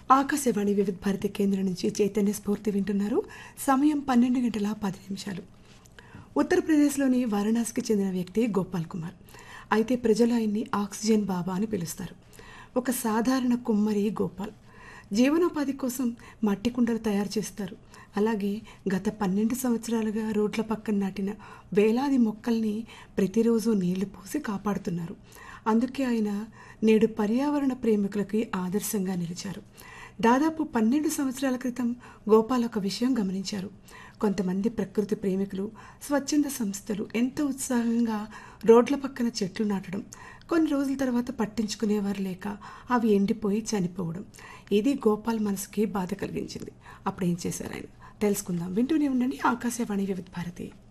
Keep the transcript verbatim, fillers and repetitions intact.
ఆకాశవాణి వివిధ భారతి కేంద్రం నుంచి చైతన్య స్ఫూర్తి వింటున్నారు. సమయం పన్నెండు గంటల పది నిమిషాలు. ఉత్తరప్రదేశ్లోని వారణాసికి చెందిన వ్యక్తి గోపాల్ కుమార్. అయితే ప్రజలు ఆయన్ని ఆక్సిజన్ బాబా అని పిలుస్తారు. ఒక సాధారణ కుమ్మరి గోపాల్ జీవనోపాధి కోసం మట్టి కుండలు తయారు చేస్తారు. అలాగే గత పన్నెండు సంవత్సరాలుగా రోడ్ల పక్కన నాటిన వేలాది మొక్కల్ని ప్రతిరోజు నీళ్లు పోసి కాపాడుతున్నారు. అందుకే ఆయన నేడు పర్యావరణ ప్రేమికులకి ఆదర్శంగా నిలిచారు. దాదాపు పన్నెండు సంవత్సరాల క్రితం గోపాల్ ఒక విషయం గమనించారు. కొంతమంది ప్రకృతి ప్రేమికులు, స్వచ్ఛంద సంస్థలు ఎంతో ఉత్సాహంగా రోడ్ల పక్కన చెట్లు నాటడం, కొన్ని రోజుల తర్వాత పట్టించుకునేవారు లేక అవి ఎండిపోయి చనిపోవడం, ఇది గోపాల్ మనసుకి బాధ కలిగించింది. అప్పుడు ఏం చేశారు ఆయన తెలుసుకుందాం. వింటూనే ఉండండి ఆకాశవాణి వివిధ భారతి.